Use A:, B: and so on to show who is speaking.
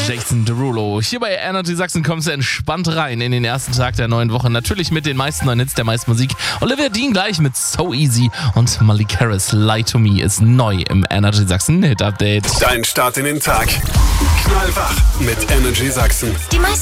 A: Jason Derulo. Hier bei Energy Sachsen kommst du entspannt rein in den ersten Tag der neuen Woche. Natürlich mit den meisten neuen Hits der meisten Musik. Olivia Dean gleich mit So Easy und Malik Harris Lie to Me ist neu im Energy Sachsen Hit Update.
B: Dein Start in den Tag. Knallwach mit Energy Sachsen.
C: Die meisten